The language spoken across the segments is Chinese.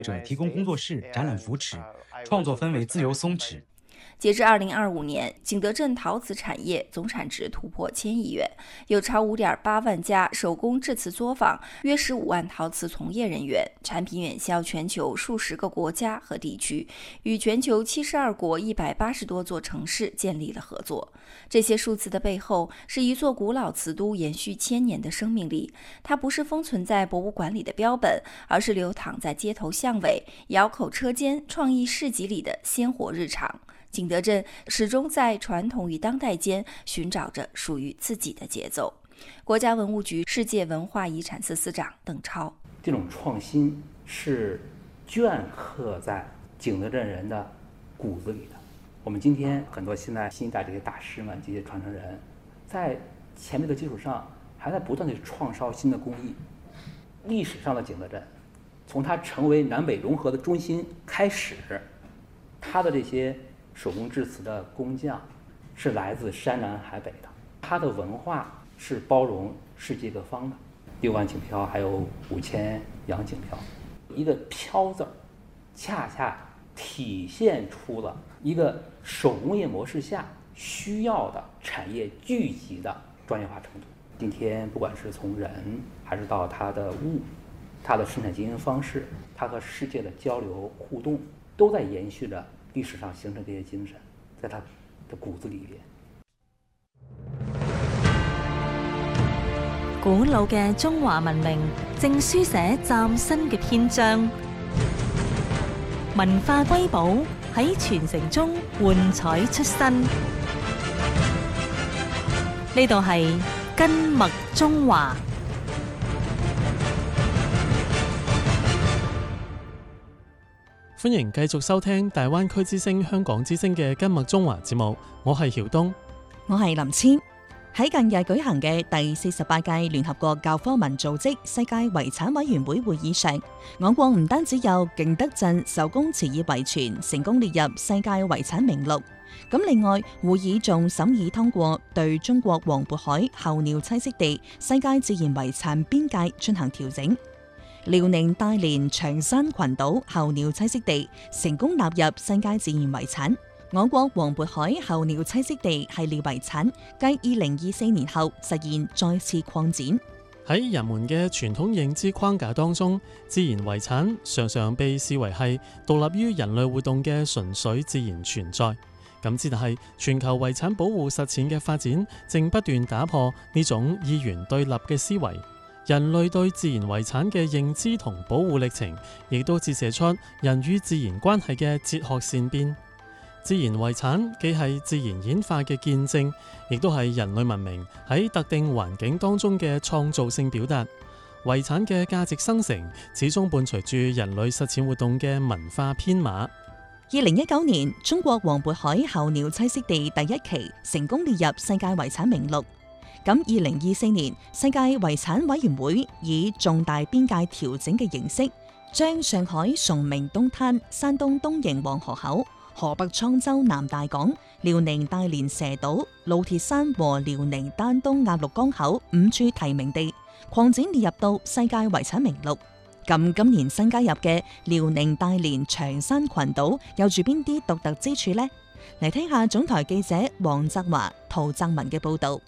者提供工作室、展览扶持，创作氛围自由松弛。 截至2025年，景德镇陶瓷产业总产值突破1000亿元，有超5.8万家手工制瓷作坊，约15万陶瓷从业人员，产品远销全球数十个国家和地区，与全球72国180多座城市建立了合作。这些数字的背后，是一座古老瓷都延续1000年的生命力。它不是封存在博物馆里的标本，而是流淌在街头巷尾、窑口车间、创意市集里的鲜活日常。景德镇始终在传统与当代间寻找着属于自己的节奏。国家文物局世界文化遗产司司长邓超： 这种创新是镌刻在景德镇人的骨子里的。我们今天很多现在新一代这些大师们、这些传承人，在前面的基础上，还在不断的创烧新的工艺。历史上的景德镇，从它成为南北融合的中心开始，它的这些手工制瓷的工匠是来自山南海北的，它的文化是包容世界各方的。6万景漂，还有5000洋景漂，一个漂字儿，恰恰体现出了一个手工业模式下需要的产业聚集的专业化程度。今天不管是从人，还是到它的物，它的生产经营方式，它和世界的交流互动，都在延续着历史上形成这些精神，在它的骨子里边。 古老嘅中華文明正書寫嶄新嘅篇章，文化瑰寶喺傳承中喚彩出新。呢度係根脈中華。 歡迎繼續收聽大灣區之聲、香港之聲嘅根脈中華節目，我係曉東， 我係林千。喺近日舉行嘅第48屆聯合國教科文組織世界遺產委員會會議上，我國唔單止有景德鎮手工瓷業遺存成功列入世界遺產名錄，咁另外會議仲審議通過對中國黃渤海候鳥棲息地世界自然遺產邊界進行調整。遼寧大連長山群島候鳥棲息地成功納入世界自然遺產，我國黃渤海候鳥棲息地系列遺產繼2024年後實現再次擴展。 喺人們嘅傳統認知框架當中，自然遺產常常被視為係獨立於人類活動嘅純粹自然存在。咁之但係全球遺產保護實踐嘅發展正不斷打破呢種二元對立嘅思維。人類對自然遺產嘅認知同保護歷程，亦都折射出人與自然關係嘅哲學善變。自然遺產既係自然演化嘅見證，亦都係人類文明喺特定環境當中嘅創造性表達。遺產嘅價值生成，始終伴隨住人類實踐活動嘅文化編碼。 2019年，中國黃渤海候鳥棲息地第一期成功列入世界遺產名錄。咁2024年，世界遺產委員會以重大邊界調整嘅形式，將上海崇明東灘、山東東營黃河口、河北滄州南大港、遼寧大連蛇島、老鐵山和遼寧丹東鴨綠江口5處提名地擴展列入到世界遺產名錄。咁今年新加入嘅遼寧大連長山群島有住邊啲獨特之處呢？嚟聽下總台記者黃澤華、陶澤文嘅報導。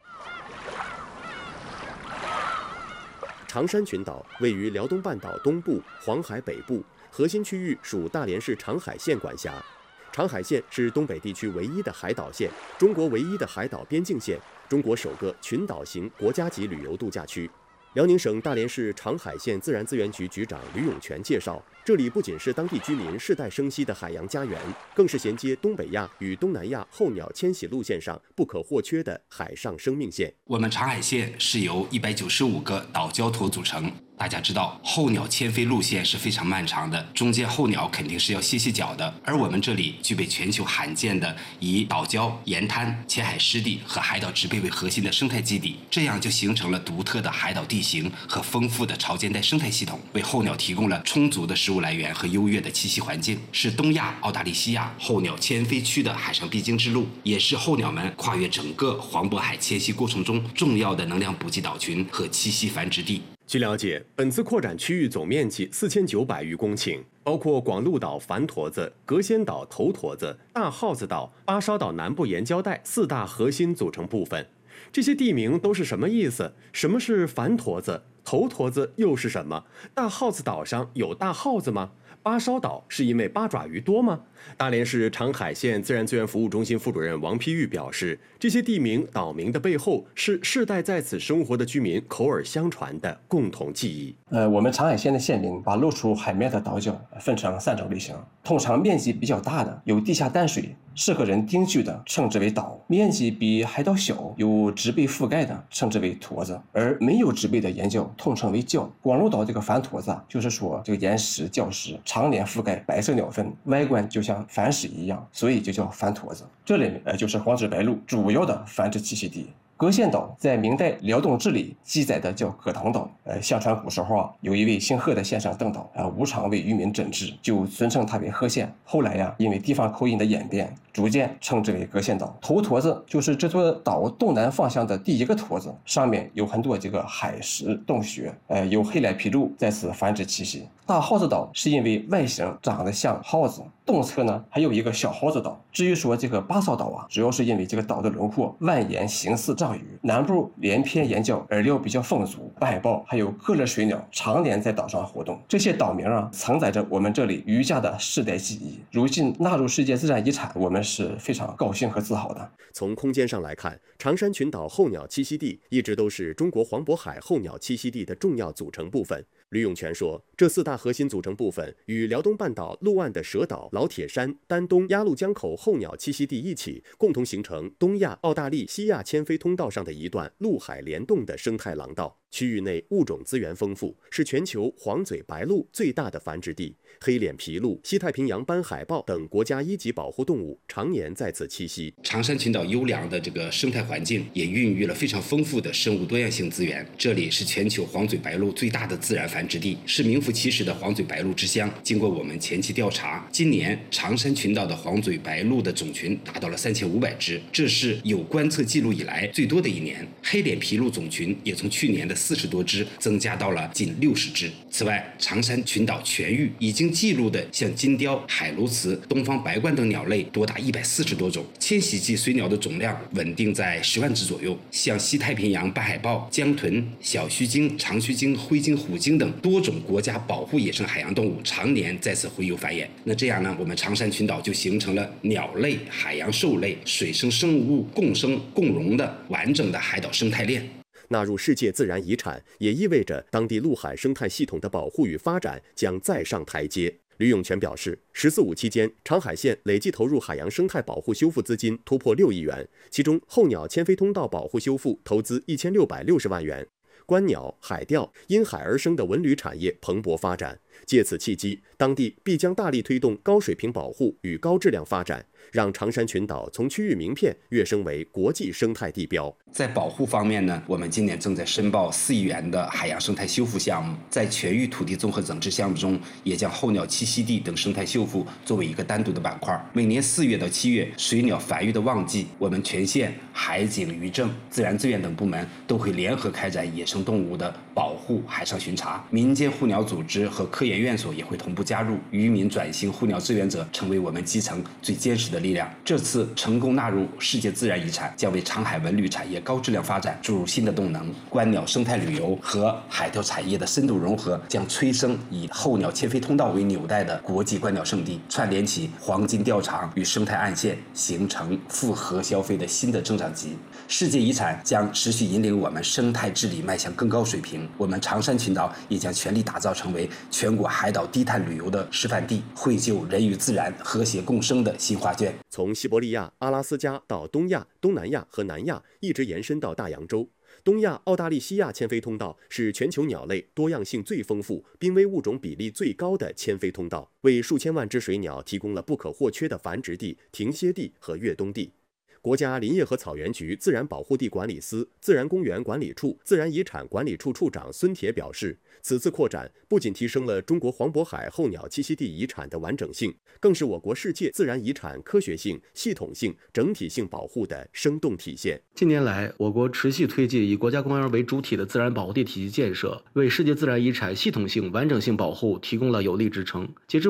長山群島位於遼東半島東部、黃海北部，核心區域屬大連市長海縣管轄。長海縣是東北地區唯一的海島縣，中國唯一的海島邊境縣，中國首個群島型國家級旅遊度假區。遼寧省大連市長海縣自然資源局局長呂永全介紹，這裡不僅是當地居民世代生息的海洋家園，更是銜接東北亞與東南亞候鳥遷徙路線上不可或缺的海上生命線。 我們長海縣是由195個島礁頭組成。大家知道候鳥遷飛路線是非常漫長的，中間候鳥肯定是要歇腳的，而我們這裡具備全球罕見的以島礁、鹽灘、淺海濕地和海島植被為核心的生態基地，這樣就形成了獨特的海島地形和豐富的潮間帶生態系統，為候鳥提供了充足的食物來源和優越的棲息環境，是東亞、澳大利西亞候鳥遷飛區的海上必經之路，也是候鳥們跨越整個黃渤海遷徙過程中重要的能量補給島群和棲息繁殖地。 据了解，本次扩展区域总面积4900余公顷，包括广鹿岛繁坨子、隔仙岛头坨子、大耗子岛、巴烧岛南部岩礁带4大核心组成部分。这些地名都是什么意思？什么是繁坨子？头坨子又是什么？大耗子岛上有大耗子吗？巴烧岛是因为八爪鱼多吗？大连市长海县自然资源服务中心副主任王丕玉表示，这些地名岛名的背后是世代在此生活的居民口耳相传的共同记忆。 我们长海县的县民把露出海面的岛礁分成3种类型，通常面积比较大的，有地下淡水，适合人定居的，称之为岛；面积比海岛小，有植被覆盖的，称之为坨子；而没有植被的岩礁统称为礁。广鹿岛这个繁坨子就是说这个岩石礁石常年覆盖白色鸟粪，外观就像矾石一样，所以就叫繁坨子。这里就是黄嘴白鹭主要的繁殖栖息地。隔仙岛在明代辽东志里记载的叫葛塘岛，相传古时候有一位姓贺的先生邓导无偿为渔民诊治，就尊称他为贺县。后来因为地方口音的演变，逐渐称之为隔仙岛。头坨子就是这座岛东南方向的第一个坨子，上面有很多这个海石洞穴，有黑脸琵鹭在此繁殖栖息。大耗子岛是因为外形长得像耗子，东侧呢还有一个小耗子岛。至于说这个巴烧岛主要是因为这个岛的轮廓蜿蜒形似章鱼，南部连篇岩礁，饵料比较丰足，北海豹还有各类水鸟常年在岛上活动。这些岛名承载着我们这里渔家的世代记忆，如今纳入世界自然遗产，我们是非常高兴和自豪的。 从空间上来看，长山群岛候鸟栖息地一直都是中国黄渤海候鸟栖息地的重要组成部分。吕永全说，这4大核心组成部分与辽东半岛陆岸的蛇岛、老铁山、丹东、鸭绿江口候鸟栖息地一起，共同形成东亚、澳大利西亚迁飞通道上的一段陆海联动的生态廊道。区域内物种资源丰富，是全球黄嘴白鹭最大的繁殖地，黑脸琵鹭、西太平洋斑海豹等国家1级保护动物常年在此栖息。 长山群岛优良的这个生态环境也孕育了非常丰富的生物多样性资源，这里是全球黄嘴白鹭最大的自然繁殖地，是名副其实的黄嘴白鹭之乡。经过我们前期调查，今年长山群岛的黄嘴白鹭的种群达到了3500只，这是有观测记录以来最多的一年。黑脸琵鹭种群也从去年的40多只增加到了近60只。此外，长山群岛全域已经记录的像金雕、海鸬鹚、东方白鹳等鸟类多达140多种，迁徙季水鸟的总量稳定在10万只左右。像西太平洋斑海豹、江豚、小须鲸、长须鲸、灰鲸、虎鲸等多种国家保护野生海洋动物常年在此洄游繁衍。那这样呢，我们长山群岛就形成了鸟类、海洋兽类、水生生物共生共荣的完整的海岛生态链。 纳入世界自然遗产，也意味着当地陆海生态系统的保护与发展将再上台阶。吕永全表示，“14·5”期间，长海县累计投入海洋生态保护修复资金突破6亿元，其中候鸟迁飞通道保护修复投资1660万元。观鸟、海钓、因海而生的文旅产业蓬勃发展，借此契机，当地必将大力推动高水平保护与高质量发展，让长山群岛从区域名片跃升为国际生态地标。 在保护方面呢，我们今年正在申报4亿元的海洋生态修复项目，在全域土地综合整治项目中，也将候鸟栖息地等生态修复作为一个单独的板块。每年4月到7月，水鸟繁育的旺季，我们全县海警、渔政、自然资源等部门都会联合开展野生动物的保护海上巡查，民间护鸟组织和科研院所也会同步加入，渔民转型护鸟志愿者成为我们基层最坚实的力量。这次成功纳入世界自然遗产，将为长海文旅产业高质量发展注入新的动能。观鸟生态旅游和海钓产业的深度融合，将催生以候鸟迁飞通道为纽带的国际观鸟胜地，串联起黄金钓场与生态岸线，形成复合消费的新的增长极。世界遗产将持续引领我们生态治理迈向更高水平，我们长山群岛也将全力打造成为全国海岛低碳旅游的示范地，绘就人与自然和谐共生的新画卷。 从西伯利亚、阿拉斯加到东亚、东南亚和南亚，一直延伸到大洋洲。东亚、澳大利西亚迁飞通道是全球鸟类多样性最丰富、濒危物种比例最高的迁飞通道，为数千万只水鸟提供了不可或缺的繁殖地、停歇地和越冬地。 国家林业和草原局自然保护地管理司、自然公园管理处自然遗产管理处处长孙铁表示，此次扩展不仅提升了中国黄渤海候鸟栖息地遗产的完整性，更是我国世界自然遗产科学性、系统性、整体性保护的生动体现。 近年来，我国持续推进以国家公园为主体的自然保护地体系建设，为世界自然遗产系统性、完整性保护提供了有力支撑。截至